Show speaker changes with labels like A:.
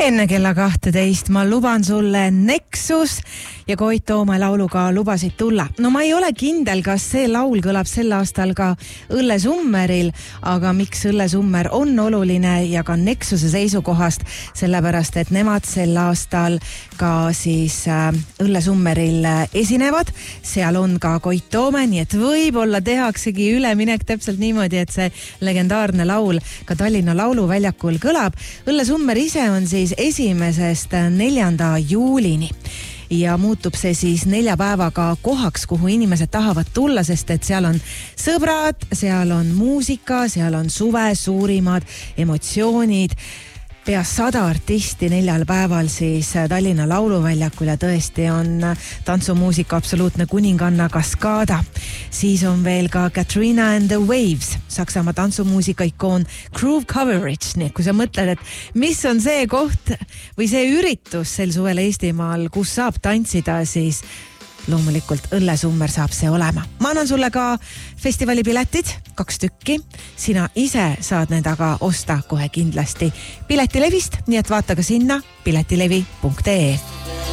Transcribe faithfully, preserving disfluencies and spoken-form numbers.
A: enne kella kahteteist ma luban sulle Nexus ja Koit Toome lauluga lubasid tulla. No ma ei ole kindel, kas see laul kõlab sel aastal ka Õllesummeril, aga miks Õllesummer on oluline ja ka Nexuse seisukohast, sellepärast et nemad sel aastal ka siis Õllesummeril esinevad. Seal on ka Koit Toome, nii et võib-olla tehaksegi üleminek täpselt niimoodi, et see legendaarne laul ka Tallinna Lauluväljakul kõlab. Õllesummer ise on siis esimesest neljanda juulini ja muutub see siis nelja päevaga kohaks, kuhu inimesed tahavad tulla, sest et seal on sõbrad, seal on muusika, seal on suve suurimad emotsioonid. Pea sada artisti neljal päeval siis Tallinna Lauluväljakul ja tõesti on tantsumuusika absoluutne kuninganna Kaskada. Siis on veel ka Katrina and the Waves, Saksamaa tantsumuusika ikoon Groove Coverage. Nii, kui sa mõtled, et mis on see koht või see üritus sel suvel Eestimaal, kus saab tantsida, siis loomulikult Õllesummer saab see olema. Ma annan sulle ka festivali piletid, kaks tükki. Sina ise saad need aga osta kohe kindlasti Piletilevist, nii et vaata ka sinna piletilevi punkt ee.